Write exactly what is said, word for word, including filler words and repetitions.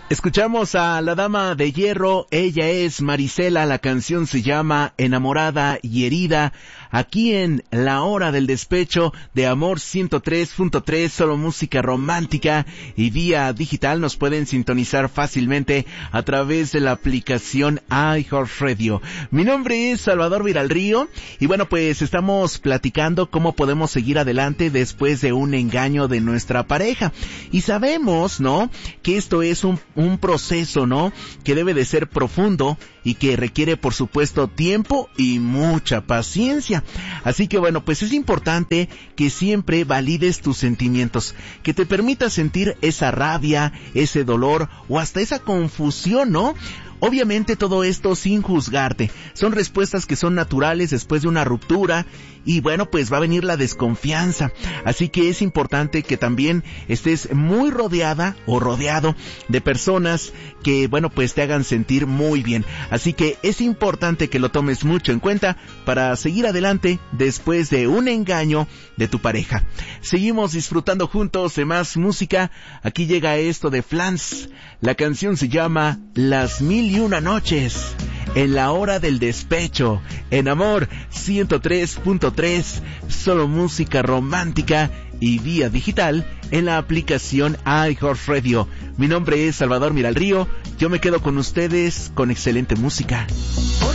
Escuchamos a la Dama de Hierro, ella es Marisela, la canción se llama Enamorada y Herida, aquí en La Hora del Despecho de Amor ciento tres punto tres, solo música romántica, y vía digital nos pueden sintonizar fácilmente a través de la aplicación iHeartRadio. Mi nombre es Salvador Viralrío, y bueno, pues estamos platicando cómo podemos seguir adelante después de un engaño de nuestra pareja, y sabemos, ¿no?, que esto es un un proceso, ¿no?, que debe de ser profundo y que requiere, por supuesto, tiempo y mucha paciencia. Así que bueno, pues es importante que siempre valides tus sentimientos, que te permitas sentir esa rabia, ese dolor o hasta esa confusión, ¿no? Obviamente todo esto sin juzgarte. Son respuestas que son naturales después de una ruptura y bueno, pues va a venir la desconfianza. Así que es importante que también estés muy rodeada o rodeado de personas que bueno, pues te hagan sentir muy bien. Así que es importante que lo tomes mucho en cuenta para seguir adelante después de un engaño de tu pareja. Seguimos disfrutando juntos de más música. Aquí llega esto de Flans. La canción se llama Las Mil y Una Noches, en La Hora del Despecho, en Amor ciento tres punto tres, solo música romántica y vía digital en la aplicación iHeartRadio. Mi nombre es Salvador Miralrío, yo me quedo con ustedes con excelente música. Por